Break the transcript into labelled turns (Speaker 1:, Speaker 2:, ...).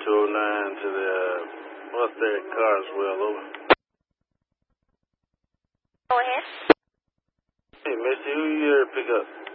Speaker 1: 209 to the Mustang Carswell, over.
Speaker 2: Go ahead.
Speaker 1: Hey, Missy, who you here to pick up?